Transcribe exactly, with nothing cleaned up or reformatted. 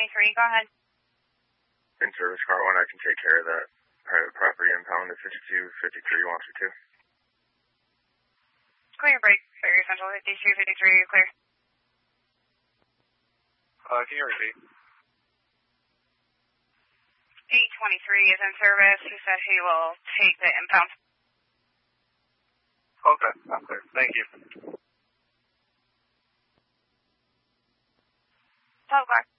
twenty-three, go ahead. In service car one, I can take care of that private property impound at fifty-two fifty-three, wants me to. Clear break, Ferry Central fifty-two fifty-three, you're clear. Uh, can you repeat? eight twenty-three is in service. He said he will take the impound. Okay, I'm clear. Thank you. twelve o'clock.